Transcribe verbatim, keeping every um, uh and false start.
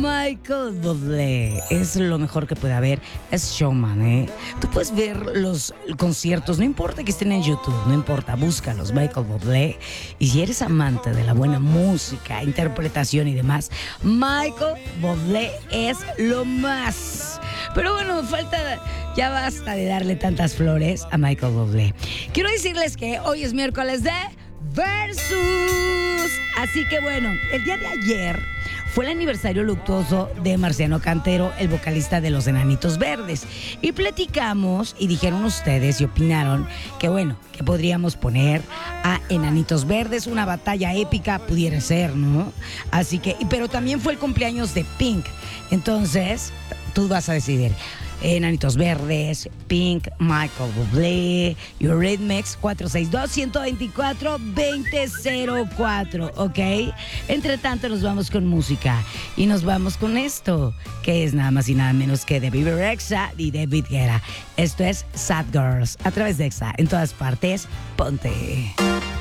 Michael Bublé es lo mejor que puede haber, es showman, ¿eh? Tú puedes ver los conciertos, no importa que estén en YouTube, no importa, búscalos, Michael Bublé. Y si eres amante de la buena música, interpretación y demás, Michael Bublé es lo más. Pero bueno, falta, ya basta de darle tantas flores a Michael Bublé. Quiero decirles que hoy es miércoles de Versus. Así que bueno, el día de ayer fue el aniversario luctuoso de Marciano Cantero, el vocalista de Los Enanitos Verdes. Y platicamos y dijeron ustedes y opinaron que bueno, que podríamos poner a Enanitos Verdes, una batalla épica pudiera ser, ¿no? Así que, pero también fue el cumpleaños de Pink. Entonces, tú vas a decidir. Enanitos Verdes, Pink, Michael Bublé, Eurythmics, cuatro seis dos, uno dos cuatro, dos cero cero cuatro, ¿ok? Entre tanto nos vamos con música y nos vamos con esto, que es nada más y nada menos que de Bebe Rexha y David Guetta. Esto es Sad Girls, a través de Exa, en todas partes, ponte.